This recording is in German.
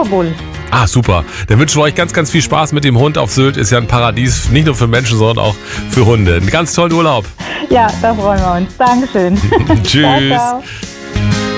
Istanbul. Ah, super. Dann wünschen wir euch ganz, ganz viel Spaß mit dem Hund auf Sylt. Ist ja ein Paradies, nicht nur für Menschen, sondern auch für Hunde. Einen ganz tollen Urlaub. Ja, da freuen wir uns. Dankeschön. Tschüss. Ciao, ciao.